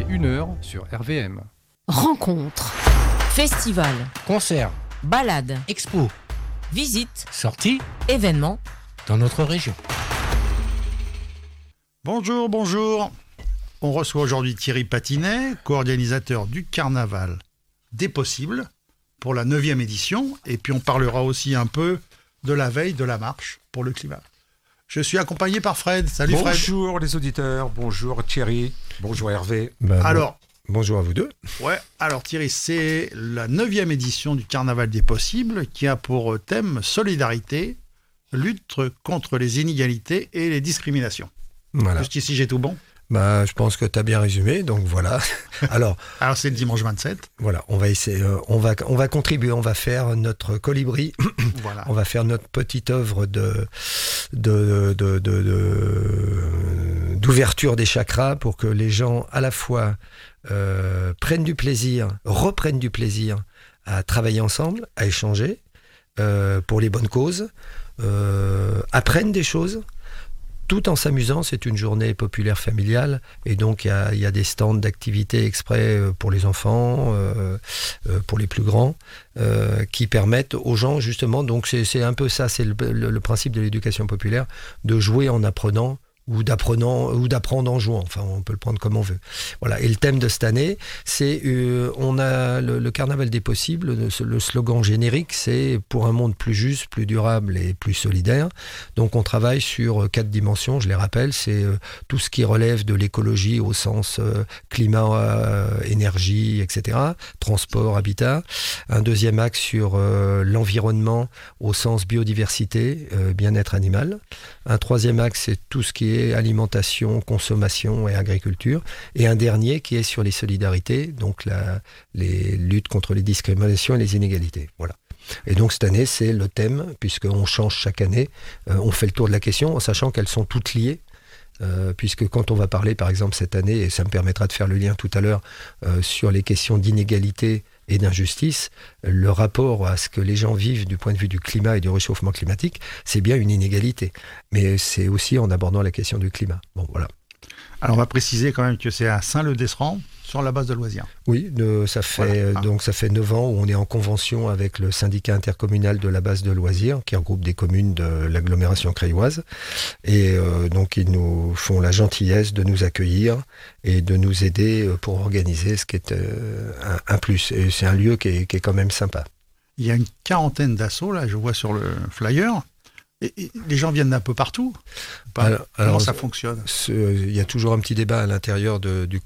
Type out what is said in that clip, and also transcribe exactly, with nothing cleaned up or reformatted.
et une heure sur R V M. Rencontres, festivals, concerts, balades, expos, visites, sorties, événements dans notre région. Bonjour, bonjour. On reçoit aujourd'hui Thierry Patinet, co-organisateur du Carnaval des Possibles pour la neuvième édition. Et puis on parlera aussi un peu de la veille de la marche pour le climat. Je suis accompagné par Fred. Salut Fred. Bonjour les auditeurs, bonjour Thierry, bonjour Hervé. Ben, Alors, bon, bonjour à vous deux. ouais, alors Thierry, c'est la neuvième édition du Carnaval des Possibles qui a pour thème solidarité, lutte contre les inégalités et les discriminations. Voilà. Jusqu'ici, j'ai tout bon. Bah, je pense que tu as bien résumé, donc voilà. Alors, Alors c'est le dimanche vingt-sept. voilà, on va essayer, euh, on va, on va contribuer, on va faire notre colibri, Voilà. on va faire notre petite œuvre de, de, de, de, de- d'ouverture des chakras pour que les gens à la fois euh, prennent du plaisir, reprennent du plaisir à travailler ensemble, à échanger euh, pour les bonnes causes, euh, apprennent des choses. Tout en s'amusant, c'est une journée populaire familiale et donc il y a, il y a des stands d'activités exprès euh, pour les enfants, euh, euh, pour les plus grands, euh, qui permettent aux gens justement, donc c'est, c'est un peu ça, c'est le, le- le principe de l'éducation populaire, de jouer en apprenant ou d'apprenant ou d'apprendre en jouant. Enfin, on peut le prendre comme on veut. Voilà. Et le thème de cette année, c'est euh, on a le, le carnaval des possibles. Le, le slogan générique, c'est pour un monde plus juste, plus durable et plus solidaire. Donc, on travaille sur quatre dimensions. Je les rappelle, c'est euh, tout ce qui relève de l'écologie au sens euh, climat, euh, énergie, et cetera. Transport, habitat. Un deuxième axe sur euh, l'environnement au sens biodiversité, euh, bien-être animal. Un troisième axe, c'est tout ce qui est alimentation, consommation et agriculture. Et un dernier qui est sur les solidarités, donc la, les luttes contre les discriminations et les inégalités. Voilà. Et donc cette année, c'est le thème, puisqu'on change chaque année. Euh, on fait le tour de la question en sachant qu'elles sont toutes liées. Euh, puisque quand on va parler, par exemple, cette année, et ça me permettra de faire le lien tout à l'heure, euh, sur les questions d'inégalité et d'injustice, le rapport à ce que les gens vivent du point de vue du climat et du réchauffement climatique, c'est bien une inégalité. Mais c'est aussi en abordant la question du climat. Bon, voilà. Alors on va préciser quand même que c'est à Saint-Leu-d'Esserand, sur la base de loisirs. Oui, de- ça fait Voilà. donc ça fait neuf ans où on est en convention avec le syndicat intercommunal de la base de loisirs, qui regroupe des communes de l'agglomération crailloise. Et euh, donc ils nous font la gentillesse de nous accueillir et de nous aider euh, pour organiser ce qui est euh, un, un plus. Et c'est un lieu qui est, qui est quand même sympa. Il y a une quarantaine d'assauts, là, je vois sur le flyer. Et, et les gens viennent d'un peu partout. Pas- Alors- Comment alors, ça fonctionne? Ce- Il y a toujours un petit débat à l'intérieur de- du